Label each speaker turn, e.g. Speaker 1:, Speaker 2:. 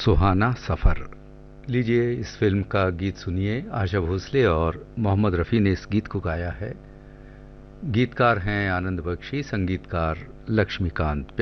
Speaker 1: सुहाना सफ़र। लीजिए इस फिल्म का गीत सुनिए। आशा भोसले और मोहम्मद रफ़ी ने इस गीत को गाया है। गीतकार हैं आनंद बख्शी, संगीतकार लक्ष्मीकांत।